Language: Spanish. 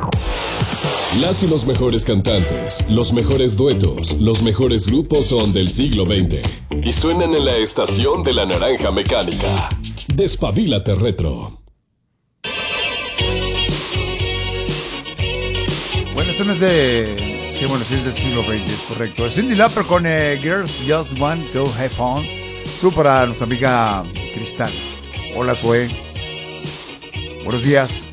Las y los mejores cantantes, los mejores duetos, los mejores grupos son del siglo XX. Y suenan en la estación de la Naranja Mecánica. Despabilate Retro. Bueno, esto no es de... Sí, bueno, sí es del siglo XX, es correcto. Cyndi Lauper con Girls Just Want to Have Fun. Saludo para nuestra amiga Cristal. Hola, Zoe. Buenos días.